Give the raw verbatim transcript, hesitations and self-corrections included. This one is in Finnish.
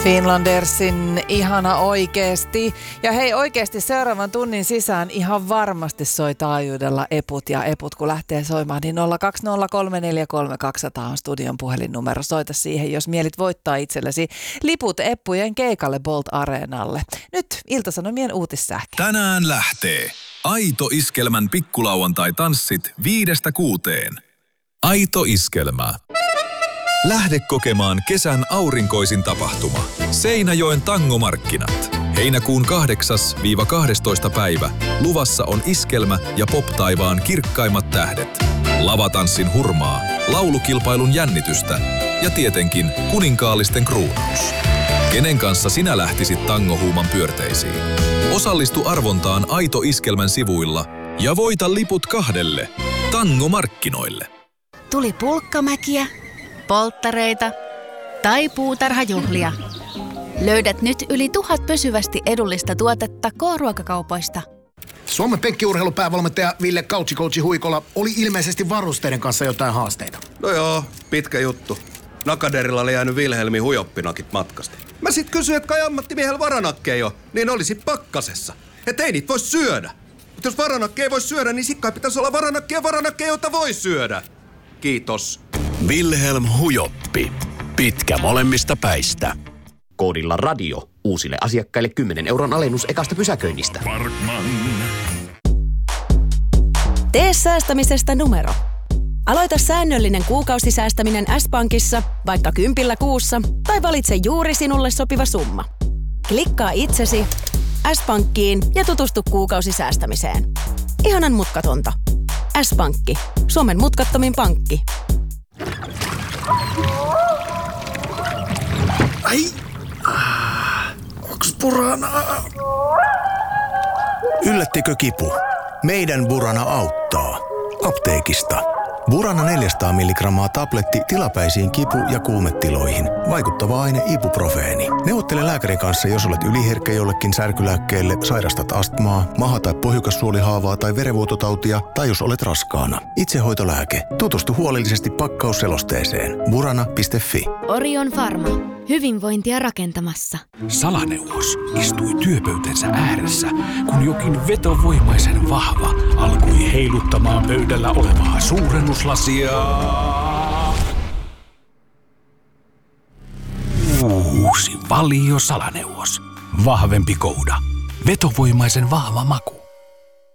Finlandersin ihana oikeesti. Ja hei, oikeesti seuraavan tunnin sisään ihan varmasti soi taajuudella eput ja eput, kun lähtee soimaan. Niin nolla kaksi nolla kolme neljä kolme kaksi nolla nolla on studion puhelinnumero. Soita siihen, jos mielit voittaa itsellesi liput eppujen keikalle Bolt Areenalle. Nyt Ilta-Sanomien uutissähkö. Tänään lähtee Aito Iskelmän pikkulauantai-tanssit viidestä kuuteen. Aito Iskelmä. Lähde kokemaan kesän aurinkoisin tapahtuma. Seinäjoen tangomarkkinat. Heinäkuun kahdeksas–kahdestoista päivä. Luvassa on iskelmä ja pop-taivaan kirkkaimmat tähdet. Lavatanssin hurmaa, laulukilpailun jännitystä ja tietenkin kuninkaallisten kruunaus. Kenen kanssa sinä lähtisit tangohuuman pyörteisiin? Osallistu arvontaan Aito Iskelmän sivuilla ja voita liput kahdelle tangomarkkinoille. Tuli pulkkamäkiä, polttareita tai puutarhajuhlia. Löydät nyt yli tuhat pysyvästi edullista tuotetta K-ruokakaupoista. Suomen penkkiurheilupäävalmentaja Ville Couchikoutsi Huikola oli ilmeisesti varusteiden kanssa jotain haasteita. No joo, pitkä juttu. Nakaderilla oli jäänyt Wilhelmin hujoppinakit matkasta. Mä sit kysyin, että kai ammattimiehellä varanakki ei oo, niin olisi pakkasessa. Et ei niitä voi syödä. Mutta jos varanakki ei voi syödä, niin sit kai pitäisi olla varanakki ja varanakki, jota voi syödä. Kiitos. Wilhelm Hujoppi. Pitkä molemmista päistä. Koodilla radio. Uusille asiakkaille kymmenen euron alennus ekasta pysäköinnistä. Parkman. Tee säästämisestä numero. Aloita säännöllinen kuukausisäästäminen S-Pankissa, vaikka kympillä kuussa, tai valitse juuri sinulle sopiva summa. Klikkaa itsesi S-Pankkiin ja tutustu kuukausisäästämiseen. Ihanan mutkatonta. S-Pankki. Suomen mutkattomin pankki. Ai! Ah, onks Burana? Yllättikö kipu? Meidän Burana auttaa. Apteekista. Burana neljäsataa milligrammaa tabletti tilapäisiin kipu- ja kuumetiloihin. Vaikuttava aine ibuprofeeni. Neuvottele lääkärin kanssa, jos olet yliherkkä jollekin särkylääkkeelle, sairastat astmaa, maha- tai pohjukassuolihaavaa tai verenvuototautia, tai jos olet raskaana. Itsehoitolääke. Tutustu huolellisesti pakkausselosteeseen. burana piste fi. Orion Pharma. Hyvinvointia rakentamassa. Salaneuvos istui työpöytänsä ääressä, kun jokin vetovoimaisen vahva alkoi heiluttamaan pöydällä olevaa suurennuslasia. Uusi Valio Salaneuvos. Vahvempi kouda. Vetovoimaisen vahva maku.